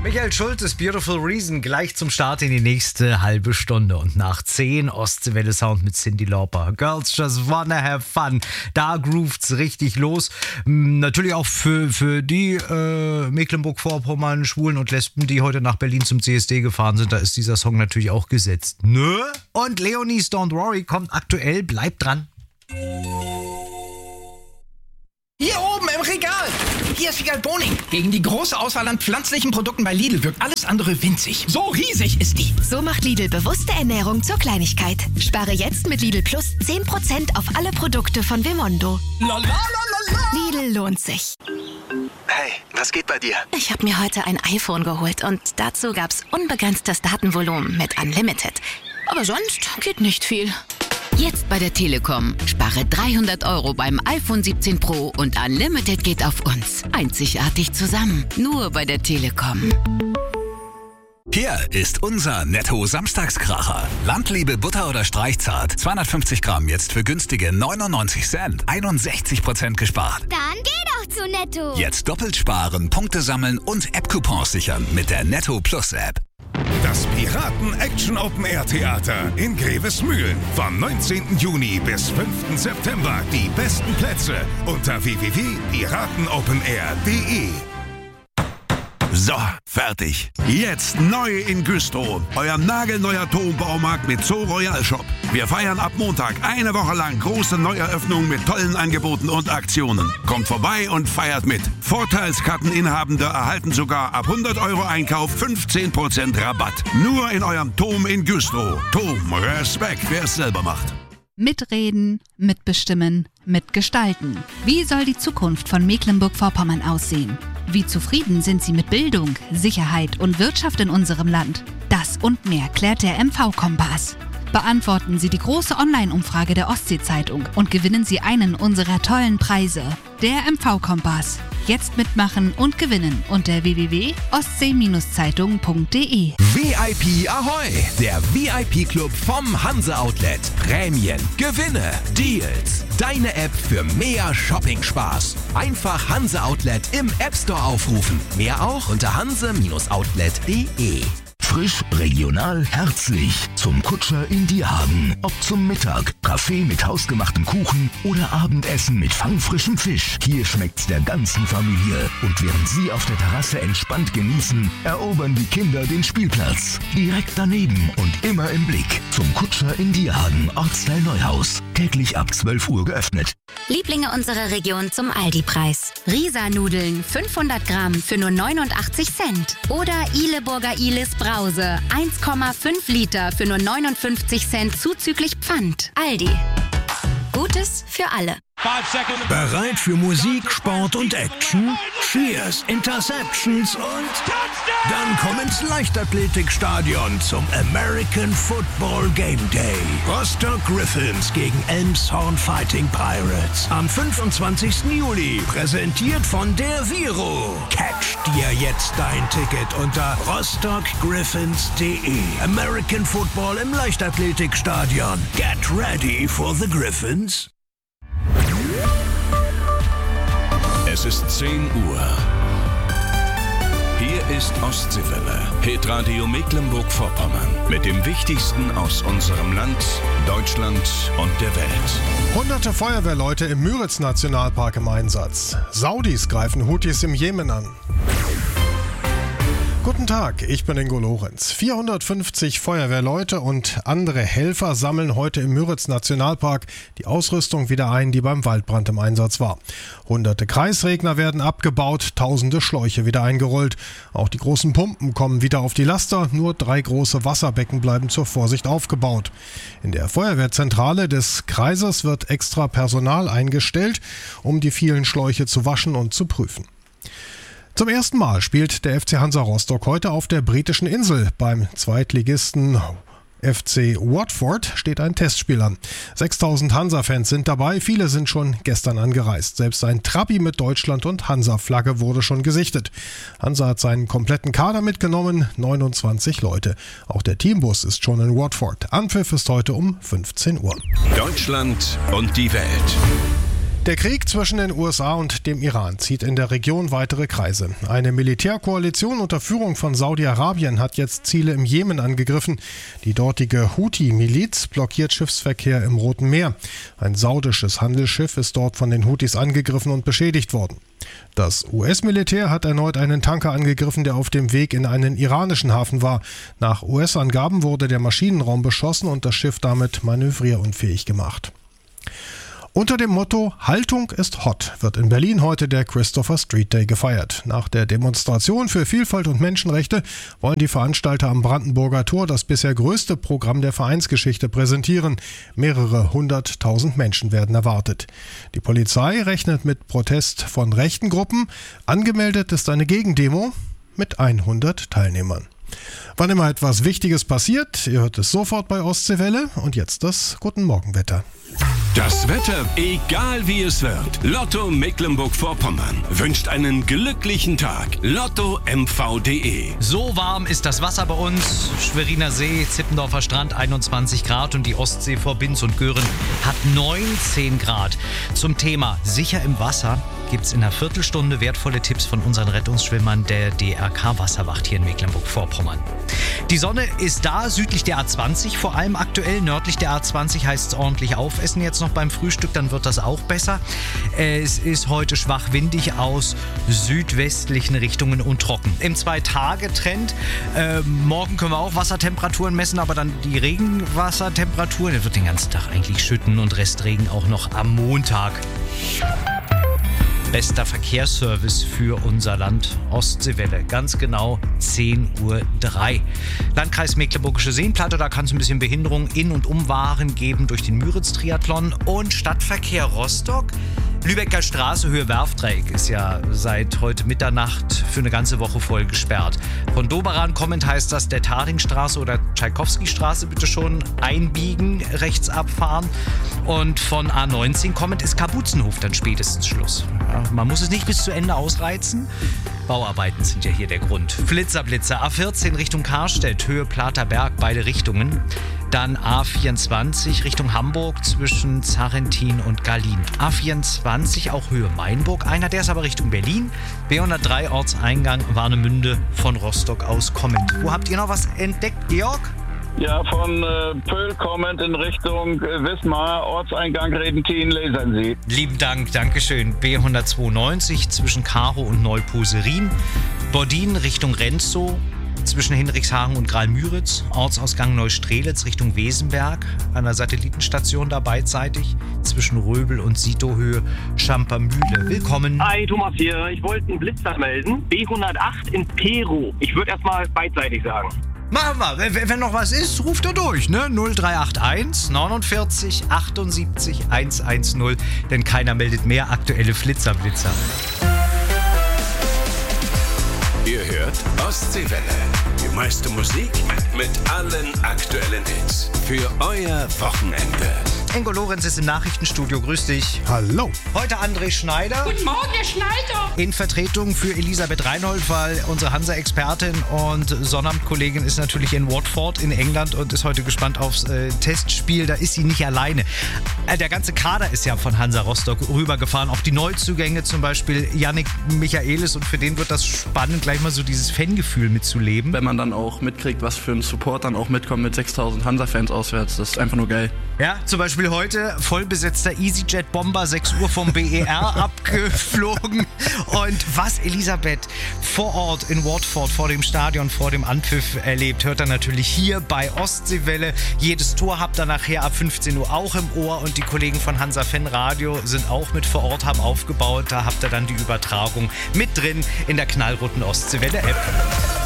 Michael Schultes, Beautiful Reason, gleich zum Start in die nächste halbe Stunde. Und nach 10 Ostseewelle Sound mit Cyndi Lauper. Girls just wanna have fun. Da grooved's richtig los. Natürlich auch für die Mecklenburg-Vorpommern, Schwulen und Lesben, die heute nach Berlin zum CSD gefahren sind. Da ist dieser Song natürlich auch gesetzt. Nö? Und Leonie's Don't Worry kommt aktuell. Bleibt dran. Hier oben im Regal. Hier ist Figal Boning. Gegen die große Auswahl an pflanzlichen Produkten bei Lidl wirkt alles andere winzig. So riesig ist die. So macht Lidl bewusste Ernährung zur Kleinigkeit. Spare jetzt mit Lidl Plus 10% auf alle Produkte von Vimondo. Lidl lohnt sich. Hey, was geht bei dir? Ich habe mir heute ein iPhone geholt und dazu gab's unbegrenztes Datenvolumen mit Unlimited. Aber sonst geht nicht viel. Jetzt bei der Telekom. Spare 300 € beim iPhone 17 Pro und Unlimited geht auf uns. Einzigartig zusammen. Nur bei der Telekom. Hier ist unser Netto-Samstagskracher. Landliebe Butter oder Streichzart. 250 Gramm jetzt für günstige 99 Cent. 61% gespart. Dann geh doch zu Netto. Jetzt doppelt sparen, Punkte sammeln und App-Coupons sichern mit der Netto Plus App. Das Piraten-Action-Open-Air-Theater in Grevesmühlen. Vom 19. Juni bis 5. September. Die besten Plätze unter www.piratenopenair.de. So, fertig. Jetzt neu in Güstrow. Euer nagelneuer Turmbaumarkt mit Zoo Royal Shop. Wir feiern ab Montag eine Woche lang große Neueröffnungen mit tollen Angeboten und Aktionen. Kommt vorbei und feiert mit. Vorteilskarteninhabende erhalten sogar ab 100 € Einkauf 15% Rabatt. Nur in eurem Turm in Güstrow. Turm, Respekt, wer es selber macht. Mitreden, mitbestimmen, mitgestalten. Wie soll die Zukunft von Mecklenburg-Vorpommern aussehen? Wie zufrieden sind Sie mit Bildung, Sicherheit und Wirtschaft in unserem Land? Das und mehr klärt der MV-Kompass. Beantworten Sie die große Online-Umfrage der Ostsee-Zeitung und gewinnen Sie einen unserer tollen Preise. Der MV-Kompass. Jetzt mitmachen und gewinnen unter www.ostsee-zeitung.de. VIP Ahoi! Der VIP-Club vom Hanse Outlet. Prämien, Gewinne, Deals. Deine App für mehr Shopping-Spaß. Einfach Hanse Outlet im App Store aufrufen. Mehr auch unter hanse-outlet.de. Frisch, regional, herzlich. Zum Kutscher in Dierhagen. Ob zum Mittag, Kaffee mit hausgemachtem Kuchen oder Abendessen mit fangfrischem Fisch. Hier schmeckt's der ganzen Familie. Und während Sie auf der Terrasse entspannt genießen, erobern die Kinder den Spielplatz. Direkt daneben und immer im Blick. Zum Kutscher in Dierhagen, Ortsteil Neuhaus. Täglich ab 12 Uhr geöffnet. Lieblinge unserer Region zum Aldi-Preis. Risa-Nudeln 500 Gramm für nur 89 Cent. Oder Ihleburger Ihles Brause 1,5 Liter für nur 59 Cent zuzüglich Pfand. Aldi. Gutes für alle. Bereit für Musik, Sport und Action? Cheers, Interceptions und dann komm ins Leichtathletikstadion zum American Football Game Day. Rostock Griffins gegen Elmshorn Fighting Pirates am 25. Juli. Präsentiert von der Viro. Catch dir jetzt dein Ticket unter rostockgriffins.de. American Football im Leichtathletikstadion. Get ready for the Griffins. Es ist 10 Uhr. Hier ist Ostseewelle, Hitradio Mecklenburg-Vorpommern. Mit dem Wichtigsten aus unserem Land, Deutschland und der Welt. Hunderte Feuerwehrleute im Müritz-Nationalpark im Einsatz. Saudis greifen Houthis im Jemen an. Guten Tag, ich bin Ingo Lorenz. 450 Feuerwehrleute und andere Helfer sammeln heute im Müritz-Nationalpark die Ausrüstung wieder ein, die beim Waldbrand im Einsatz war. Hunderte Kreisregner werden abgebaut, tausende Schläuche wieder eingerollt. Auch die großen Pumpen kommen wieder auf die Laster, nur 3 große Wasserbecken bleiben zur Vorsicht aufgebaut. In der Feuerwehrzentrale des Kreises wird extra Personal eingestellt, um die vielen Schläuche zu waschen und zu prüfen. Zum ersten Mal spielt der FC Hansa Rostock heute auf der britischen Insel. Beim Zweitligisten FC Watford steht ein Testspiel an. 6000 Hansa-Fans sind dabei, viele sind schon gestern angereist. Selbst ein Trabi mit Deutschland- und Hansa-Flagge wurde schon gesichtet. Hansa hat seinen kompletten Kader mitgenommen, 29 Leute. Auch der Teambus ist schon in Watford. Anpfiff ist heute um 15 Uhr. Deutschland und die Welt. Der Krieg zwischen den USA und dem Iran zieht in der Region weitere Kreise. Eine Militärkoalition unter Führung von Saudi-Arabien hat jetzt Ziele im Jemen angegriffen. Die dortige Houthi-Miliz blockiert Schiffsverkehr im Roten Meer. Ein saudisches Handelsschiff ist dort von den Houthis angegriffen und beschädigt worden. Das US-Militär hat erneut einen Tanker angegriffen, der auf dem Weg in einen iranischen Hafen war. Nach US-Angaben wurde der Maschinenraum beschossen und das Schiff damit manövrierunfähig gemacht. Unter dem Motto Haltung ist hot wird in Berlin heute der Christopher Street Day gefeiert. Nach der Demonstration für Vielfalt und Menschenrechte wollen die Veranstalter am Brandenburger Tor das bisher größte Programm der Vereinsgeschichte präsentieren. Mehrere 100.000 Menschen werden erwartet. Die Polizei rechnet mit Protest von rechten Gruppen. Angemeldet ist eine Gegendemo mit 100 Teilnehmern. Wann immer etwas Wichtiges passiert, ihr hört es sofort bei Ostseewelle. Und jetzt das Guten Morgen-Wetter. Das Wetter, egal wie es wird. Lotto Mecklenburg-Vorpommern wünscht einen glücklichen Tag. LottoMV.de. So warm ist das Wasser bei uns. Schweriner See, Zippendorfer Strand 21 Grad und die Ostsee vor Binz und Göhren hat 19 Grad. Zum Thema sicher im Wasser gibt es in einer Viertelstunde wertvolle Tipps von unseren Rettungsschwimmern der DRK Wasserwacht hier in Mecklenburg-Vorpommern. Die Sonne ist da, südlich der A20, vor allem aktuell nördlich der A20 heißt es ordentlich aufessen jetzt noch beim Frühstück, dann wird das auch besser. Es ist heute schwach windig aus südwestlichen Richtungen und trocken. Im 2-Tage-Trend, morgen können wir auch Wassertemperaturen messen, aber dann die Regenwassertemperaturen, der wird den ganzen Tag eigentlich schütten und Restregen auch noch am Montag. Bester Verkehrsservice für unser Land, Ostseewelle, ganz genau 10:03 Uhr. Landkreis Mecklenburgische Seenplatte, da kann es ein bisschen Behinderung in und um Waren geben durch den Müritz-Triathlon und Stadtverkehr Rostock. Lübecker Straße, Höhe Werftdreieck ist ja seit heute Mitternacht für eine ganze Woche voll gesperrt. Von Doberan kommend heißt das der Taringstraße oder Tschaikowski-Straße bitte schon einbiegen, rechts abfahren. Und von A19 kommend ist Kapuzenhof dann spätestens Schluss. Ja, man muss es nicht bis zu Ende ausreizen. Bauarbeiten sind ja hier der Grund. Flitzer, A14 Richtung Karstedt, Höhe Platerberg, beide Richtungen. Dann A24 Richtung Hamburg zwischen Zarrentin und Gallin. A24 auch Höhe Mainburg. Einer, der ist aber Richtung Berlin. B103 Ortseingang Warnemünde von Rostock aus kommend. Wo habt ihr noch was entdeckt, Georg? Ja, von Pöhl kommend in Richtung Wismar, Ortseingang Redentin, Lesernsee. Lieben Dank, Dankeschön. B192 zwischen Karo und Neuposerin. Bordin Richtung Renzow. Zwischen Hinrichshagen und Graal-Müritz, Ortsausgang Neustrelitz Richtung Wesenberg, an der Satellitenstation da beidseitig, zwischen Röbel und Sitohöhe, Schampermühle. Willkommen. Hi, Thomas hier. Ich wollte einen Blitzer melden. B108 in Peru. Ich würde erstmal beidseitig sagen. Machen wir. Wenn noch was ist, ruft er durch, ne? 0381 49 78 110, denn keiner meldet mehr aktuelle Flitzer. Ihr hört Ostseewelle. Die meiste Musik mit allen aktuellen Hits. Für euer Wochenende. Ingo Lorenz ist im Nachrichtenstudio. Grüß dich. Hallo. Heute André Schneider. Guten Morgen, Herr Schneider. In Vertretung für Elisabeth Reinhold, weil unsere Hansa-Expertin und Sonnabendkollegin ist natürlich in Watford in England und ist heute gespannt aufs Testspiel. Da ist sie nicht alleine. Der ganze Kader ist ja von Hansa Rostock rübergefahren. Auch die Neuzugänge, zum Beispiel Yannick Michaelis. Und für den wird das spannend, gleich mal so dieses Fangefühl mitzuleben. Wenn man dann auch mitkriegt, was für ein Support dann auch mitkommt mit 6.000 Hansa-Fans auswärts. Das ist einfach nur geil. Ja, zum Beispiel heute vollbesetzter EasyJet-Bomber, 6 Uhr vom BER abgeflogen. Und was Elisabeth vor Ort in Watford vor dem Stadion, vor dem Anpfiff erlebt, hört ihr natürlich hier bei Ostseewelle. Jedes Tor habt ihr nachher ab 15 Uhr auch im Ohr und die Kollegen von Hansa Fan Radio sind auch mit vor Ort, haben aufgebaut. Da habt ihr dann die Übertragung mit drin in der knallroten Ostseewelle-App.